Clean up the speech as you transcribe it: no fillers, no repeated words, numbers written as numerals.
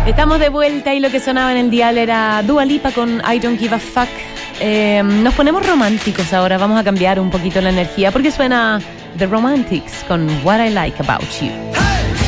Estamos de vuelta y lo que sonaba en el dial era Dua Lipa con I Don't Give a Fuck. Nos ponemos románticos ahora, vamos a cambiar un poquito la energía porque suena The Romantics con What I Like About You.